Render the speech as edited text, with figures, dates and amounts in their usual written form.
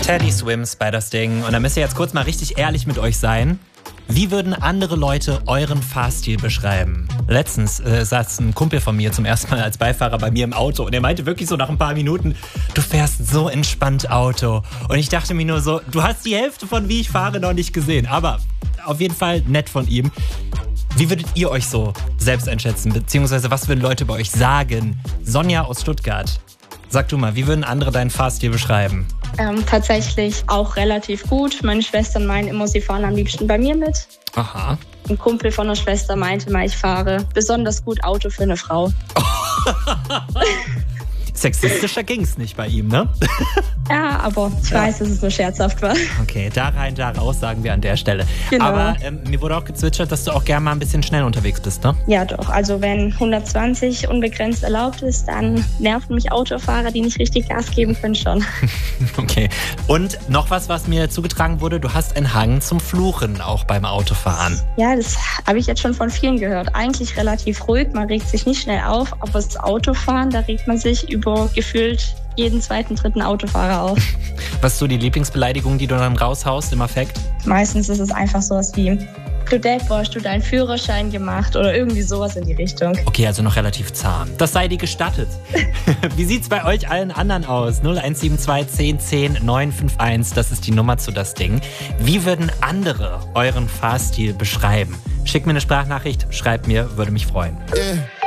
Teddy Swims bei das Ding. Und da müsst ihr jetzt kurz mal richtig ehrlich mit euch sein. Wie würden andere Leute euren Fahrstil beschreiben? Letztens saß ein Kumpel von mir zum ersten Mal als Beifahrer bei mir im Auto und er meinte wirklich so nach ein paar Minuten, du fährst so entspannt Auto. Und ich dachte mir nur so, du hast die Hälfte von wie ich fahre noch nicht gesehen. Aber auf jeden Fall nett von ihm. Wie würdet ihr euch so selbst einschätzen? Beziehungsweise was würden Leute bei euch sagen? Sonja aus Stuttgart, sag du mal, wie würden andere deinen Fahrstil beschreiben? Tatsächlich auch relativ gut. Meine Schwestern meinen immer, sie fahren am liebsten bei mir mit. Aha. Ein Kumpel von der Schwester meinte mal, ich fahre besonders gut Auto für eine Frau. Sexistischer ging's nicht bei ihm, ne? Ja, aber ich weiß, dass es nur scherzhaft war. Okay, da rein, da raus, sagen wir an der Stelle. Genau. Aber mir wurde auch gezwitschert, dass du auch gerne mal ein bisschen schnell unterwegs bist, ne? Ja, doch. Also wenn 120 unbegrenzt erlaubt ist, dann nerven mich Autofahrer, die nicht richtig Gas geben können, schon. Okay. Und noch was mir zugetragen wurde, du hast einen Hang zum Fluchen auch beim Autofahren. Ja, das habe ich jetzt schon von vielen gehört. Eigentlich relativ ruhig, man regt sich nicht schnell auf, aber das Autofahren, da regt man sich über gefühlt jeden zweiten, dritten Autofahrer auf. Was ist so die Lieblingsbeleidigung, die du dann raushaust im Affekt? Meistens ist es einfach sowas wie, du Depp, hast du deinen Führerschein gemacht oder irgendwie sowas in die Richtung. Okay, also noch relativ zahm. Das sei dir gestattet. Wie sieht's bei euch allen anderen aus? 0172 10 10 951, das ist die Nummer zu das Ding. Wie würden andere euren Fahrstil beschreiben? Schickt mir eine Sprachnachricht, schreibt mir, würde mich freuen.